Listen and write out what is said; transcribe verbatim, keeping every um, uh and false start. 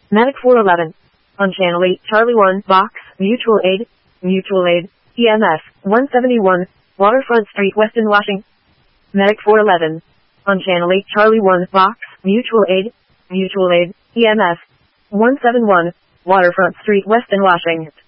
Medic four eleven. On Channel eight, Charlie one, Box, Mutual Aid, Mutual Aid, E M S, one seventy-one, Waterfront Street, Weston, Washington. Medic four eleven. On Channel eight, Charlie one, Box, Mutual Aid, Mutual Aid, E M S, one seventy-one, Waterfront Street, Weston, Washington.